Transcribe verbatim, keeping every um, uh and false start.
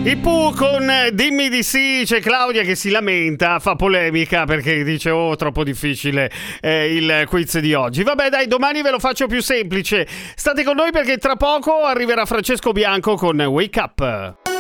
I Pooh con Dimmi di sì, c'è Claudia che si lamenta, fa polemica perché dice oh troppo difficile eh, il quiz di oggi. Vabbè dai, domani ve lo faccio più semplice. State con noi perché tra poco arriverà Francesco Bianco con Wake Up.